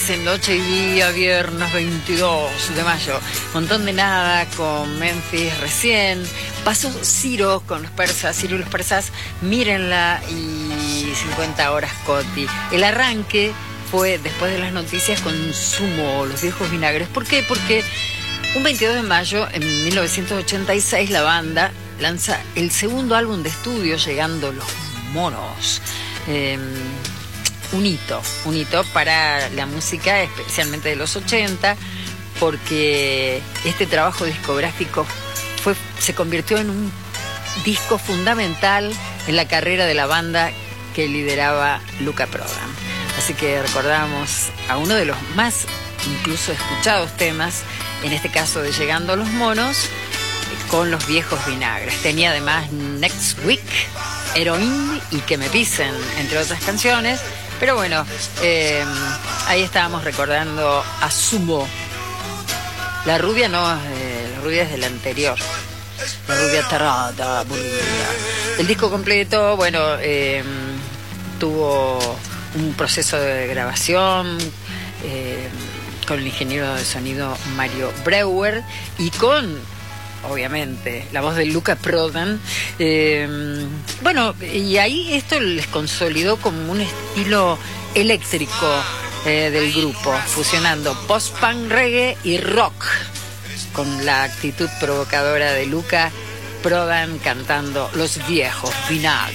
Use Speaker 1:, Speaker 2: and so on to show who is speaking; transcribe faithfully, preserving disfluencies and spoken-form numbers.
Speaker 1: trece, Noche y Día, viernes veintidós de mayo. Montón de Nada con Memphis recién. Pasó Ciro con los persas, Ciro y los persas, Mírenla y cincuenta horas Coti. El arranque fue después de las noticias con Sumo, Los Viejos Vinagres. ¿Por qué? Porque un veintidós de mayo, en mil novecientos ochenta y seis, la banda lanza el segundo álbum de estudio, Llegando los Monos. Eh, un hito, un hito para la música, especialmente de los ochenta, porque este trabajo discográfico fue, se convirtió en un disco fundamental en la carrera de la banda que lideraba Luca Prodan. Así que recordamos a uno de los más incluso escuchados temas, en este caso de Llegando los Monos, con Los Viejos Vinagres. Tenía además Next Week, Heroín y Que me pisen, entre otras canciones. Pero bueno, eh, ahí estábamos recordando a Sumo. La rubia no, eh, la rubia es del anterior. La rubia tarada, bonita. El disco completo, bueno, eh, tuvo un proceso de grabación eh, con el ingeniero de sonido Mario Breuer y con, obviamente, la voz de Luca Prodan. Eh, bueno, y ahí esto les consolidó como un estilo eléctrico eh, del grupo, fusionando post-punk, reggae y rock, con la actitud provocadora de Luca Prodan cantando Los Viejos Vinagres.